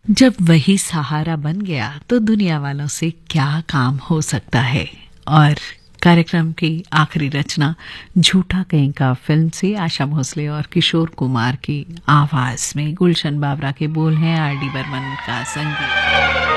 जब वही सहारा बन गया तो दुनिया वालों से क्या काम हो सकता है। और कार्यक्रम की आखिरी रचना झूठा कहीं का फिल्म से आशा भोसले और किशोर कुमार की आवाज में गुलशन बावरा के बोल हैं, आर डी बर्मन का संगीत।